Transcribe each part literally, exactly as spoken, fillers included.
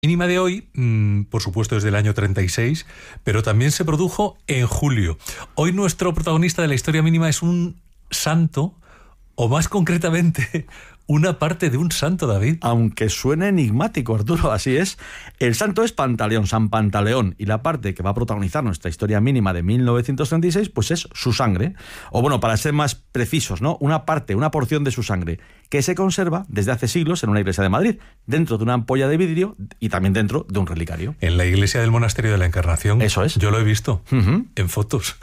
Mínima de hoy, mmm, por supuesto, es del año treinta y seis, pero también se produjo en julio. Hoy nuestro protagonista de la historia mínima es un santo, o más concretamente, una parte de un santo, David. Aunque suene enigmático, Arturo, así es. El santo es Pantaleón, San Pantaleón, y la parte que va a protagonizar nuestra historia mínima de mil novecientos treinta y seis, pues es su sangre. O bueno, para ser más precisos, ¿no? Una parte, una porción de su sangre, que se conserva desde hace siglos en una iglesia de Madrid, dentro de una ampolla de vidrio y también dentro de un relicario. En la iglesia del Monasterio de la Encarnación. Eso es. Yo lo he visto, uh-huh. en fotos.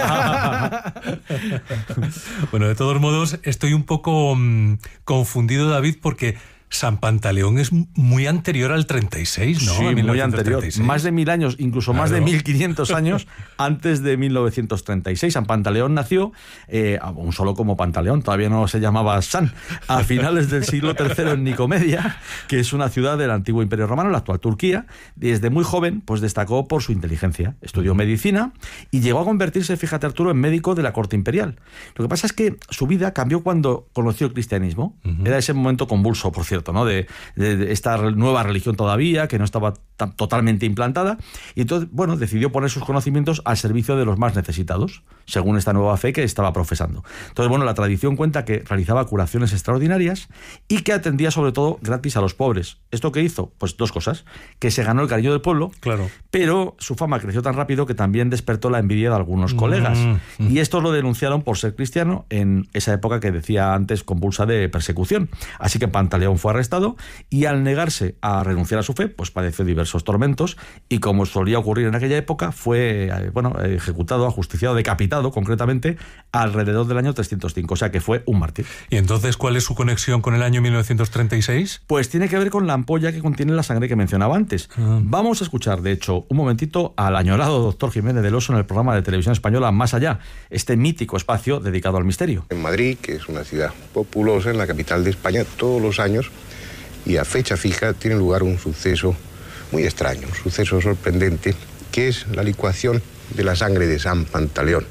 Bueno, de todos modos, estoy un poco mmm, confundido, David, porque San Pantaleón es muy anterior al treinta y seis, ¿no? Sí, muy anterior. Más de mil años, incluso claro. Más de mil quinientos años antes de mil novecientos treinta y seis. San Pantaleón nació, eh, aún solo como Pantaleón, todavía no se llamaba San, a finales del siglo tercero en Nicomedia, que es una ciudad del antiguo Imperio Romano, la actual Turquía. Desde muy joven, pues destacó por su inteligencia. Estudió medicina y llegó a convertirse, fíjate, Arturo, en médico de la corte imperial. Lo que pasa es que su vida cambió cuando conoció el cristianismo. Uh-huh. Era ese momento convulso, por cierto, ¿no? De, de, de esta nueva religión todavía, que no estaba tan, totalmente implantada, y entonces, bueno, decidió poner sus conocimientos al servicio de los más necesitados, según esta nueva fe que estaba profesando. Entonces, bueno, la tradición cuenta que realizaba curaciones extraordinarias y que atendía sobre todo gratis a los pobres. ¿Esto qué hizo? Pues dos cosas, que se ganó el cariño del pueblo, claro. Pero su fama creció tan rápido que también despertó la envidia de algunos colegas, mm, mm. y estos lo denunciaron por ser cristiano en esa época que decía antes convulsa de persecución. Así que Pantaleón fue arrestado y al negarse a renunciar a su fe, pues padeció diversos tormentos y, como solía ocurrir en aquella época, fue bueno, ejecutado, ajusticiado, decapitado concretamente alrededor del año trescientos cinco, o sea que fue un mártir. ¿Y entonces cuál es su conexión con el año mil novecientos treinta y seis? Pues tiene que ver con la ampolla que contiene la sangre que mencionaba antes. Ah. Vamos a escuchar, de hecho, un momentito al añorado doctor Jiménez del Oso en el programa de televisión española Más Allá, este mítico espacio dedicado al misterio. En Madrid, que es una ciudad populosa, en la capital de España, todos los años y a fecha fija tiene lugar un suceso muy extraño, un suceso sorprendente, que es la licuación de la sangre de San Pantaleón.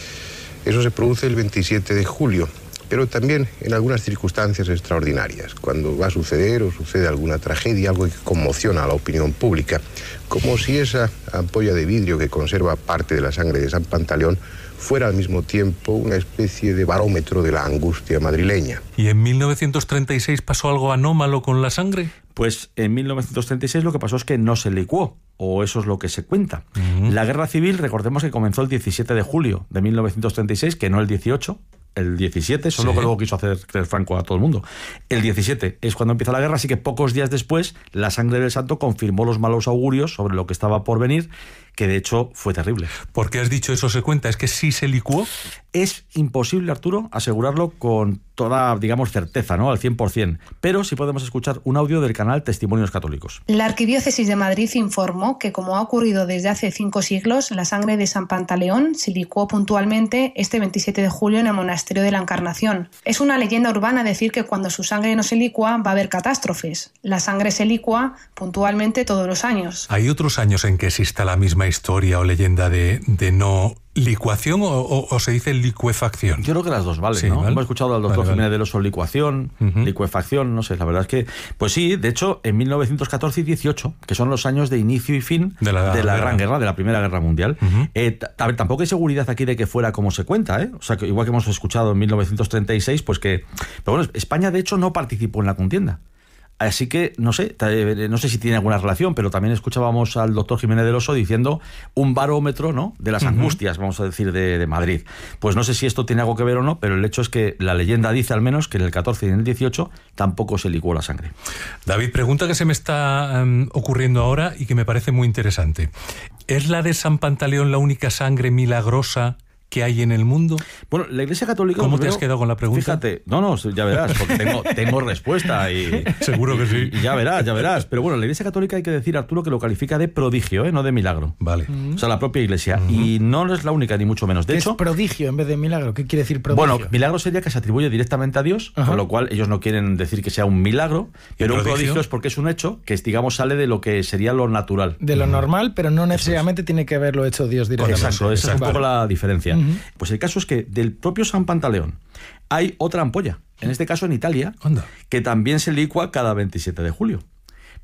Eso se produce el veintisiete de julio, pero también en algunas circunstancias extraordinarias, cuando va a suceder o sucede alguna tragedia, algo que conmociona a la opinión pública, como si esa ampolla de vidrio que conserva parte de la sangre de San Pantaleón fuera al mismo tiempo una especie de barómetro de la angustia madrileña. ¿Y en mil novecientos treinta y seis pasó algo anómalo con la sangre? Pues en mil novecientos treinta y seis lo que pasó es que no se licuó, o eso es lo que se cuenta. Uh-huh. La guerra civil, recordemos que comenzó el diecisiete de julio de mil novecientos treinta y seis, que no el dieciocho, el diecisiete, eso es lo que luego quiso hacer creer Franco a todo el mundo. El diecisiete es cuando empieza la guerra, así que pocos días después la sangre del santo confirmó los malos augurios sobre lo que estaba por venir, que de hecho fue terrible. ¿Por qué has dicho eso se cuenta? ¿Es que sí se licuó? Es imposible, Arturo, asegurarlo con toda, digamos, certeza, ¿no? Al cien por ciento. Pero sí podemos escuchar un audio del canal Testimonios Católicos. La Arquidiócesis de Madrid informó que, como ha ocurrido desde hace cinco siglos, la sangre de San Pantaleón se licuó puntualmente este veintisiete de julio en el Monasterio de la Encarnación. Es una leyenda urbana decir que cuando su sangre no se licúa va a haber catástrofes. La sangre se licúa puntualmente todos los años. ¿Hay otros años en que exista la misma historia o leyenda de, de no licuación o, o, o se dice licuefacción? Yo creo que las dos valen, sí, ¿no? ¿vale? Hemos escuchado al doctor vale, Jiménez vale. del Oso licuación, uh-huh. licuefacción, no sé, la verdad es que... Pues sí, de hecho, en mil novecientos catorce y dieciocho, que son los años de inicio y fin de la, de la Gran Guerra, de la Primera Guerra Mundial, uh-huh. eh, t- a ver, tampoco hay seguridad aquí de que fuera como se cuenta, ¿eh? O sea, que igual que hemos escuchado en mil novecientos treinta y seis, pues que... Pero bueno, España, de hecho, no participó en la contienda. Así que, no sé, no sé si tiene alguna relación, pero también escuchábamos al doctor Jiménez del Oso diciendo un barómetro, ¿no?, de las uh-huh. angustias, vamos a decir, de, de Madrid. Pues no sé si esto tiene algo que ver o no, pero el hecho es que la leyenda dice al menos que en el catorce y en el dieciocho tampoco se licuó la sangre. David, pregunta que se me está um, ocurriendo ahora y que me parece muy interesante. ¿Es la de San Pantaleón la única sangre milagrosa que hay en el mundo? Bueno, la Iglesia Católica... ¿Cómo primero, te has quedado con la pregunta? Fíjate, no, no, ya verás, porque tengo, tengo respuesta y... Seguro que sí. Y, y ya verás, ya verás. Pero bueno, la Iglesia Católica hay que decir, Arturo, que lo califica de prodigio, ¿eh? No de milagro. Vale. O sea, la propia Iglesia. Uh-huh. Y no es la única, ni mucho menos. De hecho... Es prodigio en vez de milagro. ¿Qué quiere decir prodigio? Bueno, milagro sería que se atribuye directamente a Dios, uh-huh. con lo cual ellos no quieren decir que sea un milagro, pero un prodigio es porque es un hecho que, digamos, sale de lo que sería lo natural. De lo uh-huh. normal, pero no necesariamente es. tiene que haberlo hecho Dios directamente. Exacto, esa es un vale. poco la diferencia. Uh-huh. Pues el caso es que del propio San Pantaleón hay otra ampolla, en este caso en Italia, Anda. que también se licua cada veintisiete de julio.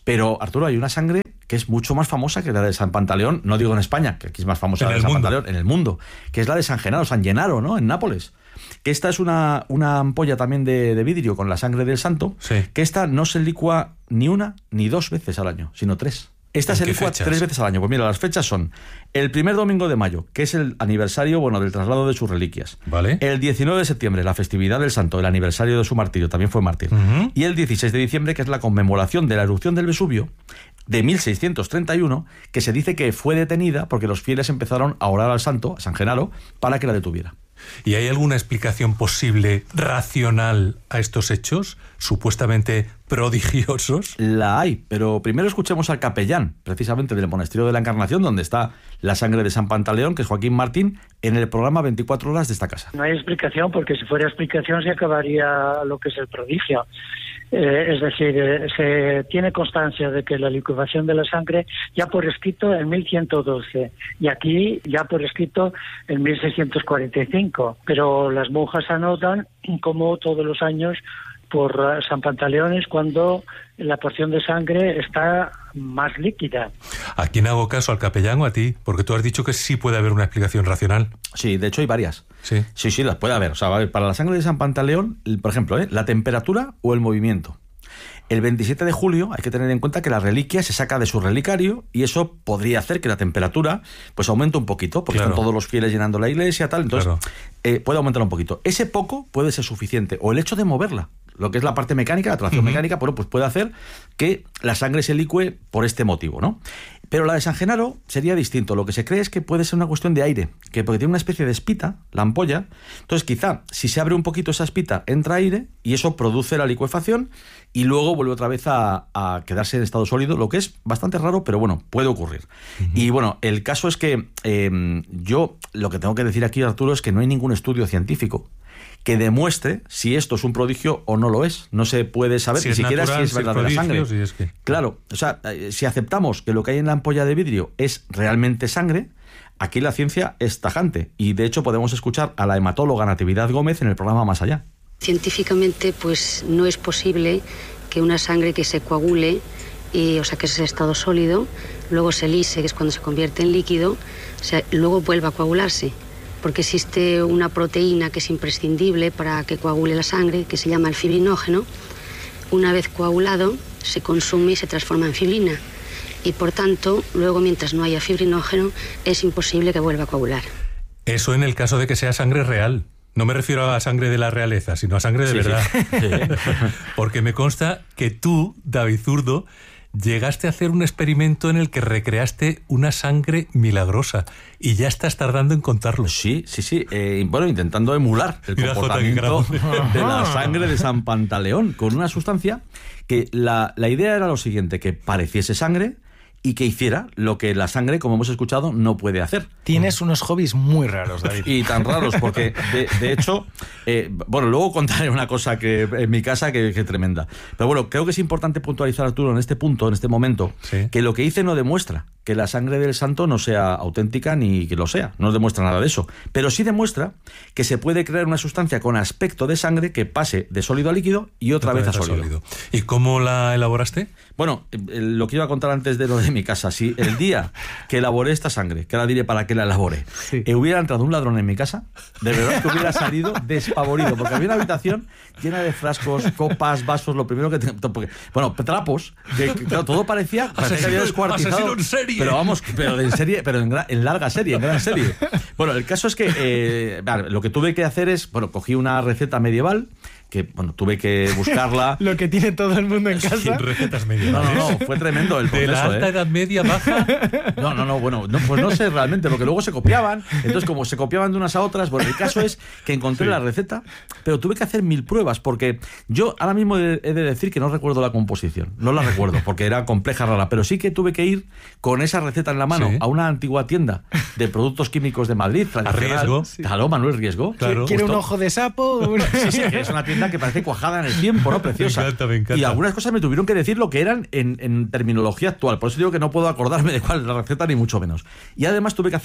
Pero, Arturo, hay una sangre que es mucho más famosa que la de San Pantaleón, no digo en España, que aquí es más famosa en la de el San mundo. Pantaleón, en el mundo, que es la de San Genaro, San Llenaro, ¿no? En Nápoles. Que esta es una, una ampolla también de, de vidrio con la sangre del santo, Sí. que esta no se licúa ni una ni dos veces al año, sino tres. Esta ¿En se qué licúa fechas? tres veces al año. Pues mira, las fechas son el primer domingo de mayo, que es el aniversario, bueno, del traslado de sus reliquias. Vale. El diecinueve de septiembre, la festividad del santo, el aniversario de su martirio, también fue mártir. Ujú. Y el dieciséis de diciembre, que es la conmemoración de la erupción del Vesubio de mil seiscientos treinta y uno, que se dice que fue detenida porque los fieles empezaron a orar al santo, a San Genaro, para que la detuviera. ¿Y hay alguna explicación posible, racional, a estos hechos, supuestamente prodigiosos? La hay, pero primero escuchemos al capellán, precisamente del Monasterio de la Encarnación, donde está la sangre de San Pantaleón, que es Joaquín Martín, en el programa veinticuatro horas de esta casa. No hay explicación, porque si fuera explicación se acabaría lo que es el prodigio. Eh, es decir, eh, se tiene constancia de que la licuación de la sangre ya por escrito en mil ciento doce y aquí ya por escrito en mil seiscientos cuarenta y cinco, pero las monjas anotan como todos los años por uh, San Pantaleón es cuando la porción de sangre está más líquida. ¿A quién hago caso, al capellán o a ti? Porque tú has dicho que sí puede haber una explicación racional. Sí, de hecho hay varias. Sí. Sí, sí, las puede haber. O sea, a ver, para la sangre de San Pantaleón, el- por ejemplo, ¿eh? la temperatura o el movimiento. El veintisiete de julio hay que tener en cuenta que la reliquia se saca de su relicario y eso podría hacer que la temperatura pues aumente un poquito, porque Claro. están todos los fieles llenando la iglesia, tal, entonces Claro. eh, puede aumentar un poquito. Ese poco puede ser suficiente, o el hecho de moverla, lo que es la parte mecánica, la tracción Ujú. mecánica, bueno, pues puede hacer que la sangre se licúe por este motivo, ¿no? Pero la de San Genaro sería distinto. Lo que se cree es que puede ser una cuestión de aire, que porque tiene una especie de espita, la ampolla, entonces quizá si se abre un poquito esa espita, entra aire y eso produce la licuefacción y luego vuelve otra vez a, a quedarse en estado sólido, lo que es bastante raro, pero bueno, puede ocurrir. Uh-huh. Y bueno, el caso es que eh, yo lo que tengo que decir aquí, Arturo, es que no hay ningún estudio científico que demuestre si esto es un prodigio o no lo es. No se puede saber si ni es siquiera natural, si es si es verdadera prodigio, sangre. si es que... Claro, o sea, eh, si aceptamos que lo que hay en la ampolla de vidrio es realmente sangre, aquí la ciencia es tajante. Y de hecho podemos escuchar a la hematóloga Natividad Gómez en el programa Más Allá. Científicamente, pues no es posible que una sangre que se coagule, y, o sea, que es el estado sólido, luego se lise, que es cuando se convierte en líquido, o sea, luego vuelva a coagularse. Porque existe una proteína que es imprescindible para que coagule la sangre, que se llama el fibrinógeno. Una vez coagulado, se consume y se transforma en fibrina. Y por tanto, luego mientras no haya fibrinógeno, es imposible que vuelva a coagular. Eso en el caso de que sea sangre real. No me refiero a sangre de la realeza, sino a sangre de Sí, verdad. sí. Porque me consta que tú, David Zurdo, llegaste a hacer un experimento en el que recreaste una sangre milagrosa y ya estás tardando en contarlo. Sí, sí, sí. Eh, bueno, intentando emular el Mira, Jota, qué comportamiento grande. de la sangre de San Pantaleón con una sustancia que la, la idea era lo siguiente, que pareciese sangre y que hiciera lo que la sangre, como hemos escuchado, no puede hacer. Tienes unos hobbies muy raros, David. Y tan raros, porque de, de hecho, eh, bueno, luego contaré una cosa que en mi casa que, que tremenda. Pero bueno, creo que es importante puntualizar, Arturo, en este punto, en este momento, Sí. que lo que hice no demuestra que la sangre del santo no sea auténtica ni que lo sea. No demuestra nada de eso. Pero sí demuestra que se puede crear una sustancia con aspecto de sangre que pase de sólido a líquido y otra, Otra vez a vez a sólido. sólido. ¿Y cómo la elaboraste? Bueno, eh, lo que iba a contar antes de lo de mi casa, si el día que elaboré esta sangre, que ahora diré para qué la elaboré, Sí. eh, hubiera entrado un ladrón en mi casa, de verdad que hubiera salido despavorido, porque había una habitación llena de frascos, copas, vasos, lo primero que tenía, porque, bueno, trapos, que, que, claro, todo parecía, parecía que había Asesino- descuartizado. asesino en serie. Pero vamos, pero en serie, pero en, gra- en larga serie, en gran serie. Bueno, el caso es que eh, vale, lo que tuve que hacer es, bueno, cogí una receta medieval, que, bueno, tuve que buscarla. Lo que tiene todo el mundo en casa. Sin recetas No, medievales. no, no, fue tremendo el De proceso, la alta ¿eh? edad media baja. No, no, no, bueno, no, pues no sé realmente, porque luego se copiaban, entonces como se copiaban de unas a otras, bueno, el caso es que encontré Sí. la receta, pero tuve que hacer mil pruebas, porque yo ahora mismo he he de decir que no recuerdo la composición, no la recuerdo, porque era compleja, rara, pero sí que tuve que ir con esa receta en la mano Sí. a una antigua tienda de productos químicos de Madrid, tradicional. Riesgo. Sí. Claro, Manuel Riesgo. Claro. ¿Quiere un Justo. ojo de sapo? Una- Sí, sí, que es una tienda que parece cuajada en el tiempo, ¿no? Preciosa. Me encanta, me encanta. Y algunas cosas me tuvieron que decir lo que eran en, en terminología actual. Por eso digo que no puedo acordarme de cuál es la receta, ni mucho menos. Y además tuve que hacer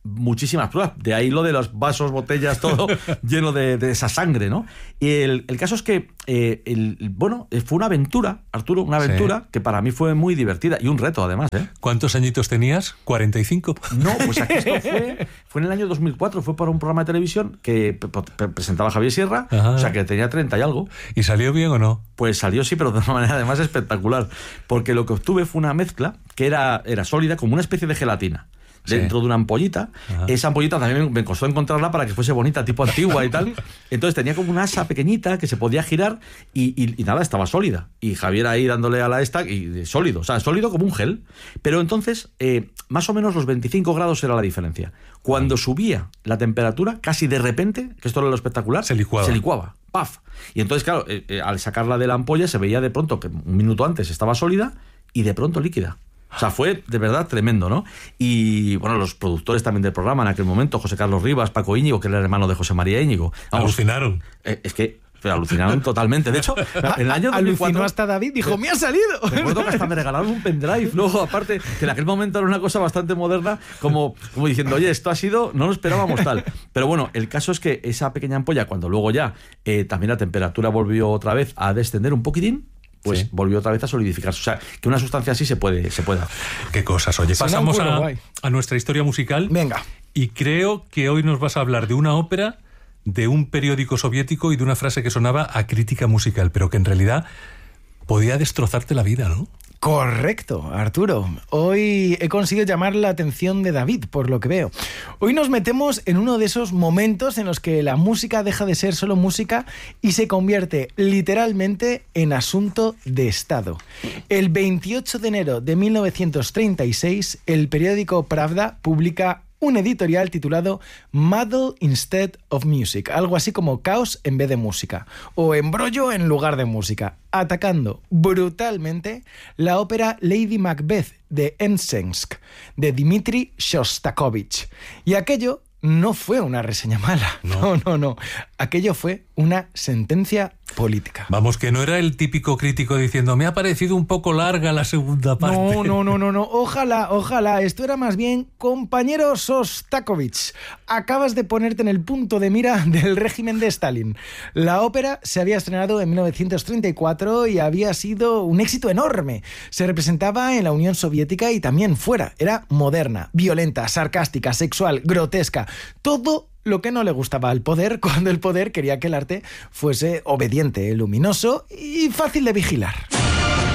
muchísimas pruebas. De ahí lo de los vasos, botellas, todo lleno de, de esa sangre, ¿no? Y el, el caso es que, eh, el, bueno, fue una aventura, Arturo, una aventura sí. que para mí fue muy divertida y un reto, además, ¿eh? ¿Cuántos añitos tenías? ¿cuarenta y cinco? No, pues aquí esto fue, fue en el año dos mil cuatro, fue para un programa de televisión que pre- presentaba Javier Sierra, Ajá. o sea que tenía treinta y algo. ¿Y salió bien o no? Pues salió sí, pero de una manera además espectacular, porque lo que obtuve fue una mezcla que era, era sólida, como una especie de gelatina. Dentro sí. de una ampollita. Ajá. Esa ampollita también me costó encontrarla para que fuese bonita, tipo antigua y tal. Entonces tenía como una asa pequeñita que se podía girar y, y, y nada, estaba sólida. Y Javier ahí dándole a la esta, y sólido, o sea, sólido como un gel. Pero entonces, eh, más o menos los veinticinco grados era la diferencia. Cuando subía la temperatura, casi de repente, que esto era lo espectacular, se licuaba. Se licuaba. ¡Paf! Y entonces, claro, eh, eh, al sacarla de la ampolla se veía de pronto que un minuto antes estaba sólida y de pronto líquida. O sea, fue de verdad tremendo, ¿no? Y, bueno, los productores también del programa en aquel momento, José Carlos Rivas, Paco Íñigo, que era el hermano de José María Íñigo. Vamos, alucinaron. Eh, es que pero alucinaron totalmente. De hecho, en el año dos mil cuatro... Alucinó hasta David, dijo, ¡me ha salido! Recuerdo que hasta me regalaron un pendrive. Luego, aparte, que en aquel momento era una cosa bastante moderna, como, como diciendo, oye, esto ha sido... No lo esperábamos tal. Pero bueno, el caso es que esa pequeña ampolla, cuando luego ya eh, también la temperatura volvió otra vez a descender un poquitín, pues sí. volvió otra vez a solidificarse. O sea, que una sustancia así se puede, se puede hacer. Qué cosas. Oye, pasamos a, a nuestra historia musical. Venga. Y creo que hoy nos vas a hablar de una ópera, de un periódico soviético y de una frase que sonaba a crítica musical, pero que en realidad podía destrozarte la vida, ¿no? Correcto, Arturo. Hoy he conseguido llamar la atención de David, por lo que veo. Hoy nos metemos en uno de esos momentos en los que la música deja de ser solo música y se convierte literalmente en asunto de Estado. El veintiocho de enero de mil novecientos treinta y seis, el periódico Pravda publica un editorial titulado Muddle Instead of Music, algo así como caos en vez de música, o embrollo en lugar de música, atacando brutalmente la ópera Lady Macbeth de Msensk, de Dmitri Shostakovich. Y aquello no fue una reseña mala, no, no, no, no. Aquello fue una sentencia política. Vamos, que no era el típico crítico diciendo me ha parecido un poco larga la segunda parte. No, no, no, no, no. Ojalá, ojalá. Esto era más bien, compañero Shostakovich, acabas de ponerte en el punto de mira del régimen de Stalin. La ópera se había estrenado en mil novecientos treinta y cuatro y había sido un éxito enorme. Se representaba en la Unión Soviética y también fuera. Era moderna, violenta, sarcástica, sexual, grotesca. Todo lo que no le gustaba al poder cuando el poder quería que el arte fuese obediente, luminoso y fácil de vigilar.